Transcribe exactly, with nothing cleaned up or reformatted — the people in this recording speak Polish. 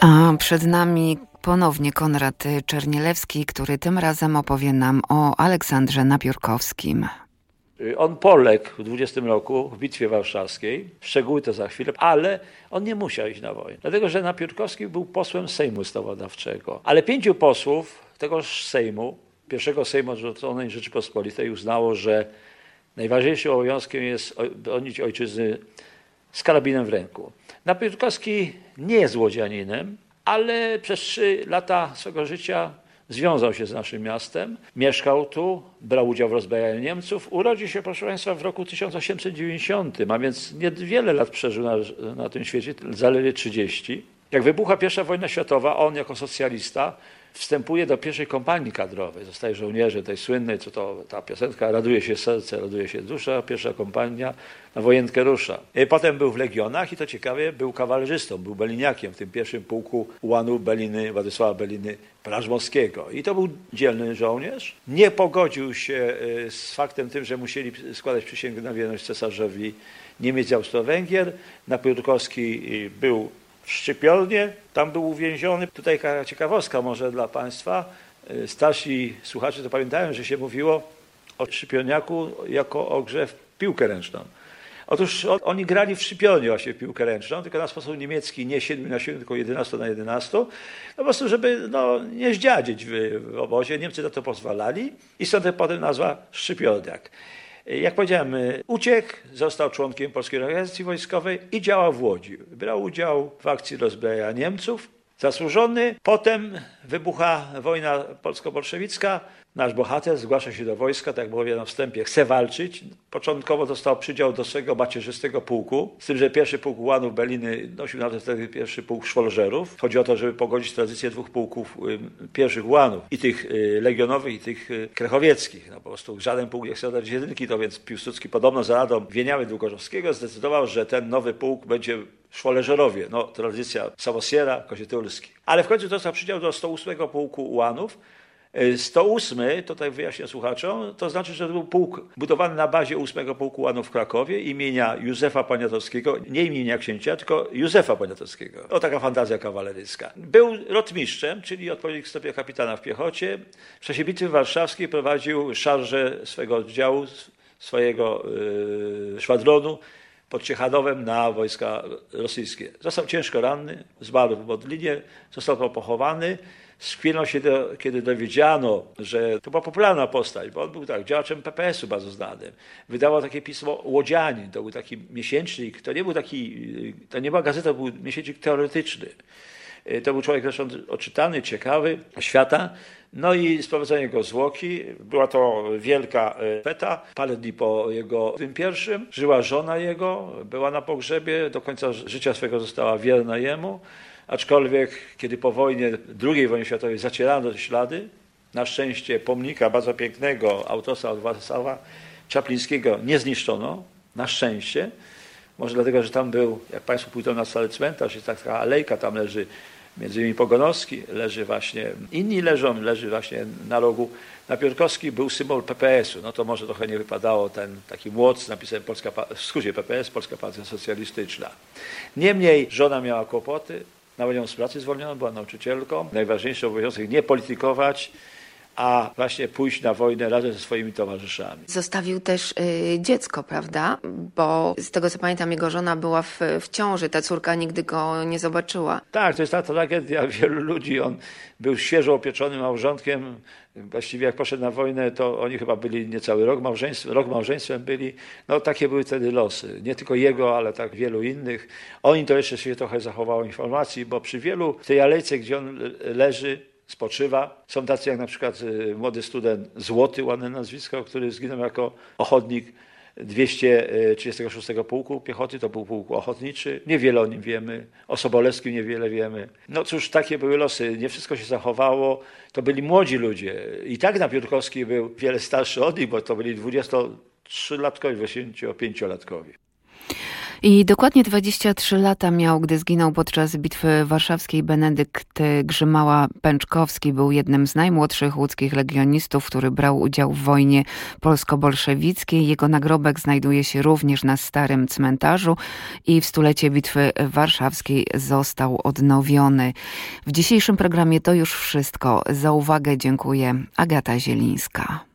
A przed nami ponownie Konrad Czernielewski, który tym razem opowie nam o Aleksandrze Napiórkowskim. On poległ w dwudziestym roku w Bitwie Warszawskiej, szczegóły to za chwilę, ale on nie musiał iść na wojnę, dlatego że Napiórkowski był posłem Sejmu Ustawodawczego. Ale pięciu posłów tegoż Sejmu, pierwszego Sejmu odrzuconej Rzeczypospolitej uznało, że najważniejszym obowiązkiem jest bronić ojczyzny z karabinem w ręku. Napiórkowski nie jest złodzianinem, ale przez trzy lata swego życia związał się z naszym miastem, mieszkał tu, brał udział w rozbrajaniu Niemców. Urodził się, proszę Państwa, w roku tysiąc osiemset dziewięćdziesiątym, a więc niewiele lat przeżył na, na tym świecie, zaledwie trzydzieści. Jak wybucha pierwsza wojna światowa, on jako socjalista wstępuje do pierwszej kompanii kadrowej. Zostaje żołnierzem tej słynnej, co to ta piosenka, raduje się serce, raduje się dusza, pierwsza kompania na wojenkę rusza. Potem był w Legionach i to ciekawie, był kawalerzystą, był beliniakiem w tym pierwszym pułku ułanów Beliny, Władysława Beliny Prażmowskiego. I to był dzielny żołnierz. Nie pogodził się z faktem tym, że musieli składać przysięgę na wierność cesarzowi Niemiec i Austro-Węgier. Napiórkowski był w Szczypiornie, tam był uwięziony. Tutaj taka ciekawostka może dla Państwa. Starsi słuchacze to pamiętają, że się mówiło o Szczypiorniaku jako o grze w piłkę ręczną. Otóż oni grali w Szczypiornie właśnie w piłkę ręczną, tylko na sposób niemiecki, nie siedmiu na siedmiu, tylko jedenastu na jedenastu. No po prostu, żeby no, nie zdziadzić w, w obozie. Niemcy na to pozwalali i stąd potem nazwa Szczypiorniak. Jak powiedziałem, uciekł, został członkiem Polskiej Organizacji Wojskowej i działał w Łodzi. Brał udział w akcji rozbrajania Niemców, zasłużony. Potem wybucha wojna polsko-bolszewicka. Nasz bohater zgłasza się do wojska, tak jak mówię na wstępie, chce walczyć. Początkowo dostał przydział do swego macierzystego pułku, z tym, że pierwszy pułk ułanów Beliny nosił na to wtedy pierwszy pułk szwolżerów. Chodzi o to, żeby pogodzić tradycję dwóch pułków y, pierwszych ułanów, i tych y, legionowych, i tych y, krechowieckich. No po prostu żaden pułk nie chciał dać jedynki, to więc Piłsudski podobno za radą Wieniawy Długoszowskiego zdecydował, że ten nowy pułk będzie szwoleżerowie, no tradycja Samosiera, Kozietulski. Ale w końcu dostał przydział do sto ósmego pułku ułanów. sto ósmy, tutaj wyjaśnię słuchaczom, to znaczy, że to był pułk budowany na bazie ósmego pułku ułanów w Krakowie imienia Józefa Poniatowskiego, nie imienia księcia, tylko Józefa Poniatowskiego. O, taka fantazja kawaleryjska. Był rotmistrzem, czyli odpowiednik stopnia kapitana w piechocie. W czasie Bitwy Warszawskiej prowadził szarżę swego oddziału, swojego yy, szwadronu pod Ciechadowem na wojska rosyjskie. Został ciężko ranny, zmarł w Modlinie, został pochowany. Skwinął się, do, kiedy dowiedziano, że to była popularna postać, bo on był tak działaczem P P S u bardzo znanym. Wydawał takie pismo Łodzianin, to był taki miesięcznik, to nie był taki, to nie była gazeta, to był miesięcznik teoretyczny. To był człowiek zresztą oczytany, ciekawy świata. No i sprowadzenie go z Łoki. Była to wielka feta. Parę dni po jego tym pierwszym żyła żona jego, była na pogrzebie, do końca życia swego została wierna jemu. Aczkolwiek, kiedy po wojnie, drugiej wojnie światowej zacierano te ślady, na szczęście pomnika bardzo pięknego autorstwa od Władysława Czaplińskiego nie zniszczono, na szczęście. Może dlatego, że tam był, jak Państwo pójdą na stary cmentarz, jest taka alejka, tam leży między innymi Pogonowski, leży właśnie, inni leżą, leży właśnie na rogu. Napiórkowski był symbol P P S u, no to może trochę nie wypadało ten taki młot z napisem Polska, w skrócie P P S, Polska Partia Socjalistyczna. Niemniej żona miała kłopoty, nawet ją z pracy zwolniono, była nauczycielką. Najważniejszy obowiązek nie politykować, a właśnie pójść na wojnę razem ze swoimi towarzyszami. Zostawił też y, dziecko, prawda? Bo z tego co pamiętam, jego żona była w, w ciąży, ta córka nigdy go nie zobaczyła. Tak, to jest ta tragedia wielu ludzi. On był świeżo opieczonym małżonkiem. Właściwie jak poszedł na wojnę, to oni chyba byli niecały rok małżeństwem, rok małżeństwem byli. No takie były wtedy losy. Nie tylko jego, ale tak wielu innych. Oni to jeszcze się trochę zachowało informacji, bo przy wielu, w tej alejce, gdzie on leży, spoczywa. Są tacy jak na przykład młody student Złoty, ładne nazwisko, który zginął jako ochotnik dwieście trzydziestego szóstego Pułku Piechoty, to był pułk ochotniczy. Niewiele o nim wiemy, o Sobolewskim niewiele wiemy. No cóż, takie były losy, nie wszystko się zachowało. To byli młodzi ludzie. I tak Napiórkowski był wiele starszy od nich, bo to byli dwudziestotrzylatkowi, dwudziestopieńciolatkowi. I dokładnie dwadzieścia trzy lata miał, gdy zginął podczas Bitwy Warszawskiej. Benedykt Grzymała-Pęczkowski był jednym z najmłodszych łódzkich legionistów, który brał udział w wojnie polsko-bolszewickiej. Jego nagrobek znajduje się również na Starym Cmentarzu i w stulecie Bitwy Warszawskiej został odnowiony. W dzisiejszym programie to już wszystko. Za uwagę dziękuję. Agata Zielińska.